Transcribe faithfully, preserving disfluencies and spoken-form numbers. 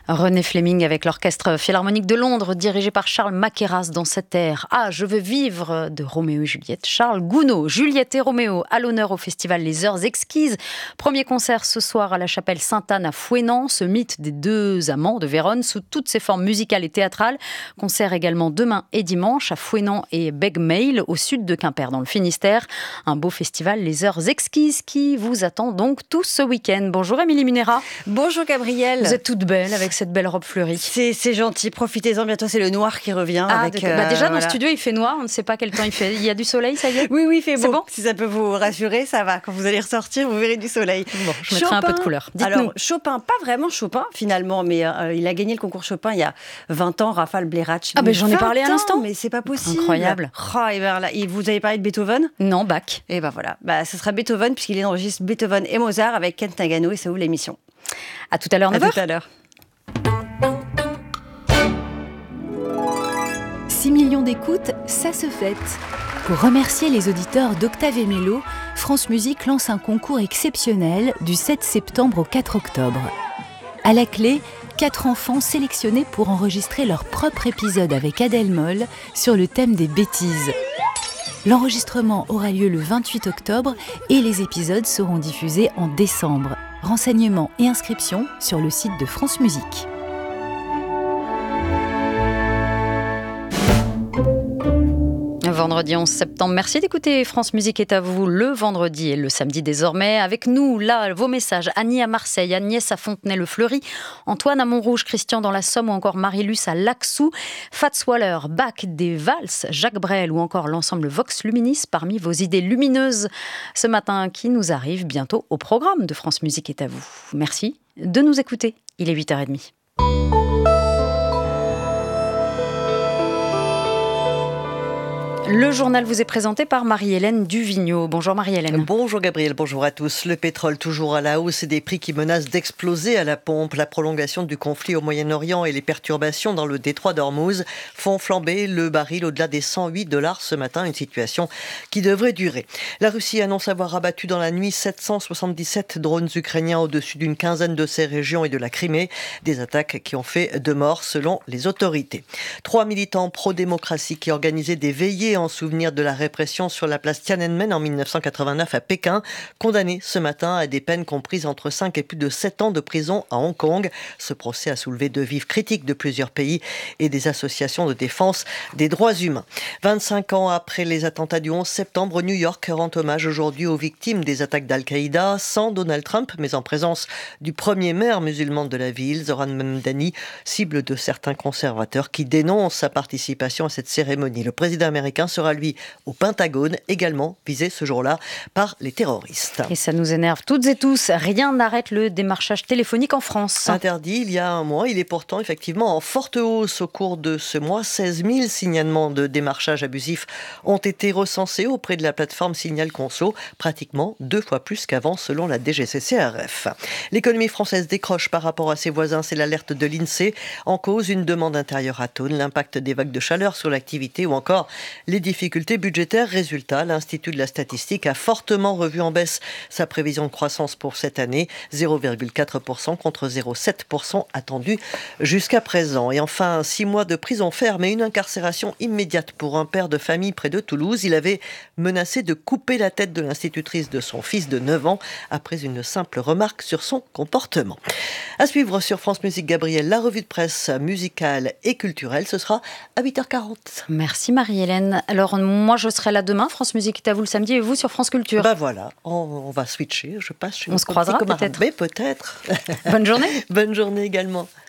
René Fleming avec l'Orchestre Philharmonique de Londres, dirigé par Charles Mackerras dans cet air. Ah, je veux vivre de Roméo et Juliette. Charles Gounod, Juliette et Roméo, à l'honneur au festival Les Heures Exquises. Premier concert ce soir à la chapelle Sainte-Anne à Fouesnant, ce mythe des deux amants de Vérone sous toutes ses formes musicales et théâtrales. Concert également demain et dimanche à Fouesnant et Begmail, au sud de Quimper, dans le Finistère. Un beau festival Les Heures Exquises qui vous attend donc tout ce week-end. Bonjour Émilie Munera. Bonjour Gabrielle. Vous êtes toute belle avec cette belle robe fleurie. C'est, c'est gentil, profitez-en, bientôt c'est le noir qui revient. Ah, avec, euh, bah déjà dans voilà. le studio il fait noir, on ne sait pas quel temps il fait. Il y a du soleil, ça y est? Oui, oui, il fait beau. C'est bon. Si ça peut vous rassurer, ça va. Quand vous allez ressortir, vous verrez du soleil. Bon, je mettrai un peu de couleur. Dites-nous. Alors, Chopin, pas vraiment Chopin finalement, mais euh, il a gagné le concours Chopin il y a vingt ans, Rafal Blérach. Ah ben j'en ai parlé à ans, l'instant. Mais c'est pas possible. Incroyable. Oh, et ben là, et vous avez parlé de Beethoven? Non, Bach. Et ben voilà, bah, ce sera Beethoven puisqu'il est enregistre Beethoven et Mozart avec Kent Nagano et ça ouvre l'émission. À tout à l'heure, neuf heures. À tout à l'heure. six millions d'écoutes, ça se fête. Pour remercier les auditeurs d'Octave et Mélo, France Musique lance un concours exceptionnel du sept septembre au quatre octobre. À la clé, quatre enfants sélectionnés pour enregistrer leur propre épisode avec Adèle Moll sur le thème des bêtises. L'enregistrement aura lieu le vingt-huit octobre et les épisodes seront diffusés en décembre. Renseignements et inscriptions sur le site de France Musique. Vendredi onze septembre. Merci d'écouter France Musique est à vous le vendredi et le samedi désormais. Avec nous, là, vos messages. Annie à Marseille, Agnès à Fontenay-le-Fleury, Antoine à Montrouge, Christian dans la Somme ou encore Marie-Luce à Laxou, Fats Waller, Bach, des valses, Jacques Brel ou encore l'ensemble Vox Luminis parmi vos idées lumineuses ce matin qui nous arrive bientôt au programme de France Musique est à vous. Merci de nous écouter. Il est huit heures trente. Le journal vous est présenté par Marie-Hélène Duvigneau. Bonjour Marie-Hélène. Bonjour Gabriel, bonjour à tous. Le pétrole toujours à la hausse et des prix qui menacent d'exploser à la pompe. La prolongation du conflit au Moyen-Orient et les perturbations dans le détroit d'Ormuz font flamber le baril au-delà des cent huit dollars ce matin, une situation qui devrait durer. La Russie annonce avoir abattu dans la nuit sept cent soixante-dix-sept drones ukrainiens au-dessus d'une quinzaine de ses régions et de la Crimée. Des attaques qui ont fait deux morts selon les autorités. Trois militants pro-démocratie qui organisaient des veillées en souvenir de la répression sur la place Tiananmen en dix-neuf cent quatre-vingt-neuf à Pékin, condamnés ce matin à des peines comprises entre cinq et plus de sept ans de prison à Hong Kong. Ce procès a soulevé de vives critiques de plusieurs pays et des associations de défense des droits humains. vingt-cinq ans après les attentats du onze septembre, New York rend hommage aujourd'hui aux victimes des attaques d'Al-Qaïda, sans Donald Trump, mais en présence du premier maire musulman de la ville, Zoran Mamdani, cible de certains conservateurs qui dénoncent sa participation à cette cérémonie. Le président américain sera lui au Pentagone, également visé ce jour-là par les terroristes. Et ça nous énerve toutes et tous. Rien n'arrête le démarchage téléphonique en France. Interdit il y a un mois, il est pourtant effectivement en forte hausse au cours de ce mois. seize mille signalements de démarchage abusif ont été recensés auprès de la plateforme Signal Conso, pratiquement deux fois plus qu'avant selon la D G C C R F. L'économie française décroche par rapport à ses voisins, c'est l'alerte de l'INSEE. En cause, une demande intérieure atone, l'impact des vagues de chaleur sur l'activité ou encore les difficultés budgétaires. Résultat, l'Institut de la statistique a fortement revu en baisse sa prévision de croissance pour cette année, zéro virgule quatre pour cent contre zéro virgule sept pour cent attendu jusqu'à présent. Et enfin, six mois de prison ferme et une incarcération immédiate pour un père de famille près de Toulouse. Il avait menacé de couper la tête de l'institutrice de son fils de neuf ans après une simple remarque sur son comportement. À suivre sur France Musique Gabriel, la revue de presse musicale et culturelle, ce sera à huit heures quarante. Merci Marie-Hélène. Alors moi je serai là demain, France Musique est à vous le samedi et vous sur France Culture. Ben voilà, on, on va switcher, je passe chez On se croisera peut-être. Mais peut-être. Bonne journée. Bonne journée également.